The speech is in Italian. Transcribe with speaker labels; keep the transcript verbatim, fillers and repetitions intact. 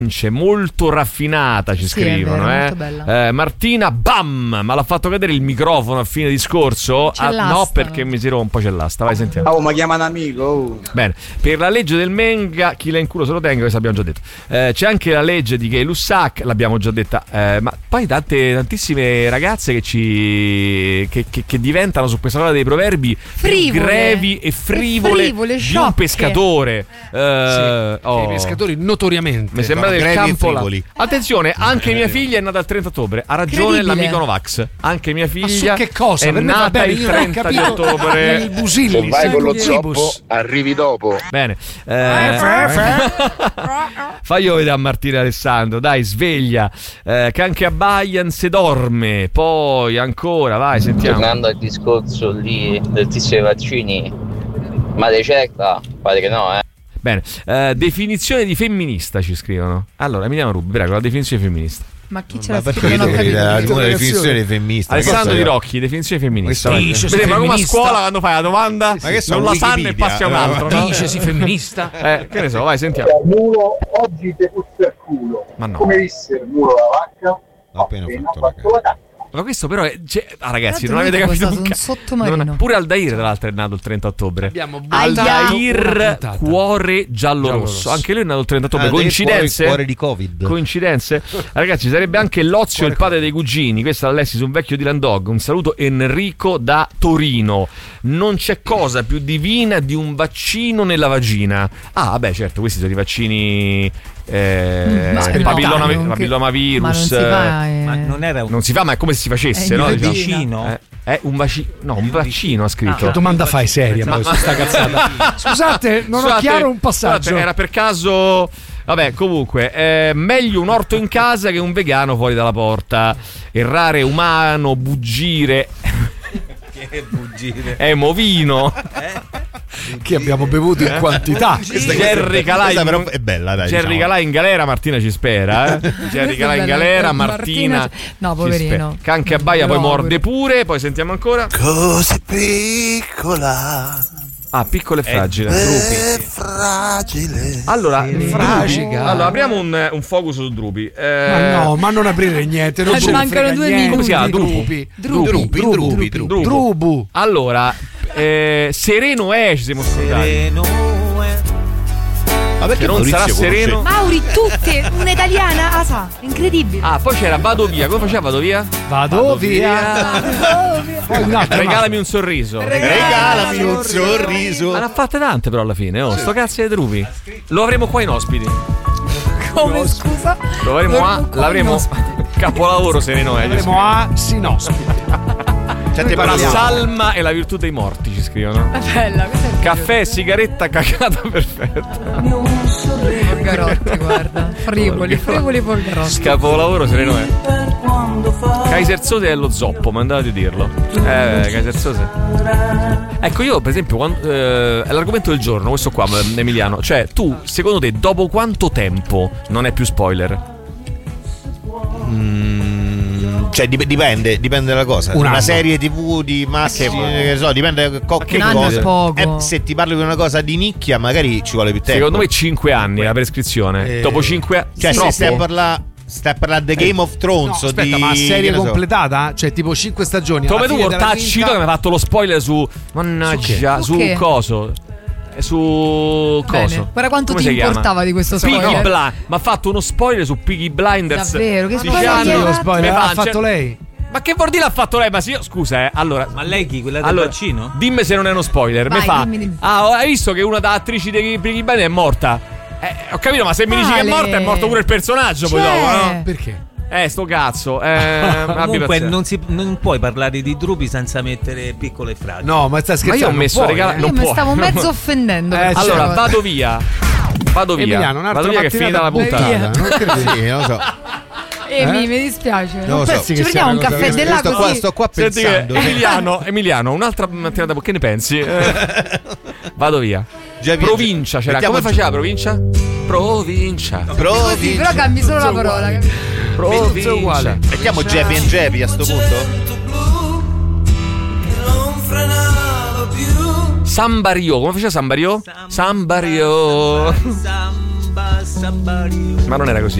Speaker 1: molto raffinata, ci
Speaker 2: sì,
Speaker 1: scrivono,
Speaker 2: vero,
Speaker 1: eh.
Speaker 2: molto bella.
Speaker 1: Eh, Martina, bam, ma l'ha fatto cadere il microfono a fine discorso.
Speaker 2: C'è
Speaker 1: Ah,
Speaker 2: l'asta,
Speaker 1: no, perché
Speaker 2: no?
Speaker 1: mi si rompe, un po' c'è l'asta. Vai, sentiamo.
Speaker 3: Oh, ma chiama un amico. Oh.
Speaker 1: Bene, per la legge del Menga, chi la in culo se lo tenga, questo abbiamo già detto. Eh, c'è anche la legge di Gay Lussac, l'abbiamo già detta. Eh, ma poi tante, tantissime ragazze che ci che, che, che diventano su questa cosa dei proverbi
Speaker 2: frivole,
Speaker 1: grevi e frivole,
Speaker 2: e frivole,
Speaker 1: di
Speaker 2: sciocche.
Speaker 1: un pescatore. Eh,
Speaker 4: sì,
Speaker 1: oh.
Speaker 4: i pescatori notoriamente
Speaker 1: Mi sembra
Speaker 5: no,
Speaker 1: del
Speaker 5: grevi e
Speaker 1: campo là.
Speaker 5: frivoli.
Speaker 1: Attenzione, anche mia figlia è nata il trenta ottobre. Ha ragione
Speaker 2: Incredibile.
Speaker 1: l'amico Novax. Anche mia
Speaker 4: ma su
Speaker 1: figlia
Speaker 4: che cosa?
Speaker 1: è
Speaker 4: Per me va
Speaker 1: nata
Speaker 4: bene,
Speaker 1: il
Speaker 4: io non ho
Speaker 1: trenta di
Speaker 4: capito
Speaker 1: ottobre.
Speaker 4: il busilli,
Speaker 6: Se vai
Speaker 4: sai,
Speaker 6: con lo
Speaker 4: il
Speaker 6: zoppo,
Speaker 4: gibus.
Speaker 6: arrivi dopo.
Speaker 1: Bene, eh, fai io vedere a Martina Alessandro, dai, sveglia, eh, che anche a Bayern se dorme. Poi ancora, vai, sentiamo.
Speaker 7: Tornando al discorso lì del tizio dei vaccini, ma di certa pare che no, eh.
Speaker 1: Bene, eh, definizione di femminista ci scrivono. Allora, Emiliano Rubi, prego, la definizione di femminista.
Speaker 2: Ma chi ce
Speaker 5: Ma
Speaker 2: l'ha
Speaker 5: perché
Speaker 2: scritto? Non ho
Speaker 5: devi dare
Speaker 2: capito.
Speaker 5: una definizione femminista?
Speaker 1: Alessandro
Speaker 5: Che
Speaker 1: Di
Speaker 5: cosa-
Speaker 1: Rocchi, definizione femminista.
Speaker 4: Questo
Speaker 1: Vai.
Speaker 4: dice,
Speaker 1: Vedi, ma come a
Speaker 4: femminista.
Speaker 1: scuola quando fai la domanda
Speaker 5: Ma che so,
Speaker 1: non la sanno e
Speaker 5: Wikipedia.
Speaker 1: passi a un altro, no?
Speaker 4: Dicesi femminista.
Speaker 1: Eh, che ne so, vai, sentiamo.
Speaker 8: Mulo, oggi te puzza il culo.
Speaker 1: Ma no.
Speaker 8: Come disse il mulo la vacca,
Speaker 5: Ho appena fatto la
Speaker 8: fatto la cacca.
Speaker 1: Ma questo però è, cioè, ah, ragazzi,
Speaker 2: Tra
Speaker 1: non avete
Speaker 2: l'altro
Speaker 1: capito
Speaker 2: lui è
Speaker 1: un
Speaker 2: stato
Speaker 1: ca-
Speaker 2: un sottomarino.
Speaker 1: non- pure Aldair tra l'altro è nato il trenta ottobre.
Speaker 4: Abbiamo buttato una
Speaker 1: Aldair
Speaker 4: puntata.
Speaker 1: cuore giallo rosso.
Speaker 4: Giallo-rosso.
Speaker 1: Anche lui è nato il trenta ottobre.
Speaker 5: Ah, dei
Speaker 1: Coincidenze?
Speaker 5: cuore- cuore di Covid.
Speaker 1: Coincidenze? Ragazzi, sarebbe anche l'ozio il padre dei cugini. Questo è Alessis, un vecchio Dylan Dog. Un saluto Enrico da Torino. Non c'è cosa più divina di un vaccino nella vagina. Ah, vabbè, certo, questi sono i vaccini eh,
Speaker 2: Ma
Speaker 1: il
Speaker 2: no,
Speaker 1: papilloma,
Speaker 2: dai, non che-
Speaker 1: papillomavirus.
Speaker 2: Ma non si fa, eh.
Speaker 9: Ma non era un,
Speaker 1: Non si fa, ma è come se si facesse,
Speaker 2: È
Speaker 1: no?
Speaker 2: in
Speaker 1: Diciamo.
Speaker 9: vicino?
Speaker 1: Eh, è un vaccino. No, un vaccino ha scritto.
Speaker 4: Che domanda fai seria poi su sta cazzata? Scusate, non ho
Speaker 1: Scusate,
Speaker 4: chiaro un passaggio.
Speaker 1: scusate, era per caso. Vabbè, comunque, è meglio un orto in casa che un vegano fuori dalla porta. Errare umano, buggire.
Speaker 9: che buggire.
Speaker 1: È movino.
Speaker 4: Che abbiamo bevuto in quantità.
Speaker 5: Questa-
Speaker 1: Jerry Calà
Speaker 5: questa
Speaker 1: in-
Speaker 5: però è bella, dai.
Speaker 1: Jerry
Speaker 5: diciamo.
Speaker 1: Calà in galera, Martina ci spera. Eh? Jerry Calà in
Speaker 2: bella,
Speaker 1: galera,
Speaker 2: Martina
Speaker 1: Martina.
Speaker 2: ci- no,
Speaker 1: ci
Speaker 2: poverino.
Speaker 1: spera. Canche a baia,
Speaker 2: Me
Speaker 1: poi
Speaker 2: lo
Speaker 1: morde
Speaker 2: auguro.
Speaker 1: pure. Poi sentiamo ancora.
Speaker 6: Così piccola
Speaker 1: Ah, piccolo e fragile.
Speaker 6: e fragile.
Speaker 1: Allora,
Speaker 4: Fragica.
Speaker 1: Drupi. Allora, apriamo un, un focus su Drupi. Eh,
Speaker 4: Ma no, ma non aprire niente. Non
Speaker 2: Ci
Speaker 4: ce ne
Speaker 2: mancano
Speaker 4: frega
Speaker 2: due
Speaker 4: niente.
Speaker 2: minuti.
Speaker 1: Come si chiama?
Speaker 4: Drupi.
Speaker 1: Drupi.
Speaker 2: Drupi.
Speaker 4: Drupi,
Speaker 5: Drupi,
Speaker 4: Drupi,
Speaker 5: Drupi.
Speaker 4: Drubu.
Speaker 1: Allora, eh, sereno è, ci siamo scordati.
Speaker 9: Sereno è.
Speaker 5: Ma perché
Speaker 1: Che non
Speaker 5: Maurizio
Speaker 1: sarà
Speaker 5: conosce-
Speaker 1: sereno.
Speaker 2: Mauri, tutte, un'italiana, ah sa, incredibile.
Speaker 1: Ah, poi c'era Vado via. Come faceva Vado via?
Speaker 4: Vado via. Poi un'altra,
Speaker 1: Regalami un sorriso.
Speaker 5: Regalami un sorriso.
Speaker 1: Ma ne ha fatte tante però alla fine. Oh, sto cazzo di Drupi. Lo avremo qua in ospiti.
Speaker 2: Come scusa?
Speaker 1: Lo avremo a. L'avremo. Capolavoro sereno è.
Speaker 4: Avremo a Sinospi.
Speaker 5: Senti,
Speaker 1: La
Speaker 5: parliamo.
Speaker 1: salma e la virtù dei morti ci scrivono.
Speaker 2: È bella, questa è
Speaker 1: Caffè, sigaretta, cagata perfetta.
Speaker 2: Volgarotti, guarda. Frivoli, frivoli volgarotti.
Speaker 1: Capolavoro sereno è. Kaiser Sose è lo zoppo, mandate di dirlo. Eh, Kaiser Sose. Ecco, io per esempio quando, eh, è l'argomento del giorno, questo qua, Emiliano. Cioè, tu, secondo te, dopo quanto tempo non è più spoiler?
Speaker 5: Mm, cioè dip- dipende, dipende dalla cosa.
Speaker 4: Un
Speaker 5: Una
Speaker 4: anno.
Speaker 5: serie tivù di massimi, che so, dipende co- che
Speaker 2: un anno
Speaker 5: cosa.
Speaker 2: è poco.
Speaker 5: Eh, se ti parlo di una cosa di nicchia, magari ci vuole più tempo.
Speaker 1: Secondo me cinque anni la prescrizione.
Speaker 5: Eh,
Speaker 1: Dopo cinque anni.
Speaker 5: Cioè,
Speaker 1: troppo?
Speaker 5: se stai a parlare stai a parlare di Game of Thrones
Speaker 4: No,
Speaker 5: o
Speaker 4: aspetta,
Speaker 5: di
Speaker 4: ma serie
Speaker 5: che ne so.
Speaker 4: completata? Cioè tipo cinque stagioni.
Speaker 1: Come
Speaker 4: alla
Speaker 1: tu
Speaker 4: fine della
Speaker 1: Ortacito
Speaker 4: quinta-
Speaker 1: che mi ha fatto lo spoiler su. Mannaggia,
Speaker 2: Su
Speaker 1: su,
Speaker 2: che?
Speaker 1: coso. Su
Speaker 2: Bene.
Speaker 1: coso.
Speaker 2: Guarda quanto
Speaker 1: Come
Speaker 2: ti
Speaker 1: si chiama?
Speaker 2: importava di questo
Speaker 1: Peaky
Speaker 2: spoiler.
Speaker 1: Blind. Mi ha fatto uno spoiler su Peaky Blinders.
Speaker 2: Davvero? Che
Speaker 1: Dice,
Speaker 2: spoiler
Speaker 1: ah,
Speaker 2: ti hai
Speaker 1: no,
Speaker 4: Lo
Speaker 2: fatto?
Speaker 4: spoiler
Speaker 1: mi
Speaker 4: l'ha
Speaker 1: fa-
Speaker 4: fatto
Speaker 1: cioè-
Speaker 4: lei.
Speaker 1: Ma che vuol dire l'ha fatto lei? Ma sì, io, scusa, eh. Allora.
Speaker 9: Ma lei chi? Quella del
Speaker 1: Allora,
Speaker 9: vaccino?
Speaker 1: dimmi se non è uno spoiler.
Speaker 2: Vai,
Speaker 1: mi fa.
Speaker 2: dimmi, dimmi.
Speaker 1: Ah, hai visto che una da attrici di Peaky Blinders è morta? Eh, ho capito, ma se mi dici che è
Speaker 2: Ale.
Speaker 1: morta, è morto pure il personaggio. Poi
Speaker 2: C'è.
Speaker 1: dopo, no?
Speaker 4: Perché?
Speaker 1: Eh, sto cazzo. Eh, abbi
Speaker 9: Comunque
Speaker 1: pazienza.
Speaker 9: non, si, non puoi parlare di Drupi senza mettere piccolo e fragile.
Speaker 4: No, ma stai
Speaker 1: Ma
Speaker 4: scherzando.
Speaker 1: io ho
Speaker 4: non
Speaker 1: messo
Speaker 4: puoi,
Speaker 1: regala-
Speaker 4: eh.
Speaker 2: Io
Speaker 1: non
Speaker 2: mi
Speaker 1: può.
Speaker 2: stavo mezzo offendendo.
Speaker 4: Eh,
Speaker 2: per questa
Speaker 1: Allora,
Speaker 2: cosa.
Speaker 1: vado via. Vado via.
Speaker 4: Emiliano, un'altra
Speaker 1: vado via che è finita la
Speaker 4: mattinata
Speaker 1: puntata.
Speaker 4: buttata, non credo.
Speaker 5: Sì, non lo so.
Speaker 2: Emi,
Speaker 4: Eh?
Speaker 2: mi dispiace.
Speaker 5: Non
Speaker 2: Non
Speaker 5: lo so.
Speaker 4: pensi
Speaker 2: Ci
Speaker 4: che sia
Speaker 2: prendiamo un
Speaker 4: una cosa
Speaker 2: caffè
Speaker 4: che-
Speaker 2: dell'acqua
Speaker 5: sto qua,
Speaker 2: così?
Speaker 5: sto qua
Speaker 1: Senti che
Speaker 5: pensando.
Speaker 1: Emiliano, Emiliano, un'altra mattina dopo, che ne pensi? Eh, Vado via.
Speaker 5: Già vi-
Speaker 1: Provincia c'era.
Speaker 5: Mettiamo
Speaker 1: Come
Speaker 5: giù.
Speaker 1: faceva provincia? Provincia.
Speaker 5: Provi.
Speaker 2: Sì, però cambi solo la parola.
Speaker 1: Provincia.
Speaker 4: uguale.
Speaker 5: Mettiamo Jeppy and Jeppy a sto punto.
Speaker 1: Sambario. Come faceva Sambario? Sambario.
Speaker 9: Samba
Speaker 1: Ma non era così.